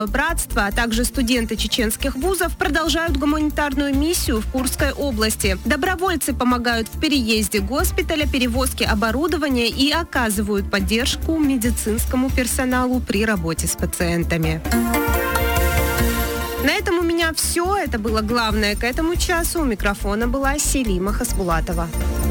Братство, а также студенты чеченских вузов продолжают гуманитарную миссию в Курской области. Добровольцы помогают в переезде госпиталя, перевозке оборудования и оказывают поддержку медицинскому персоналу при работе с пациентами. На этом у меня все. Это было главное к этому часу. У микрофона была Селима Хасбулатова.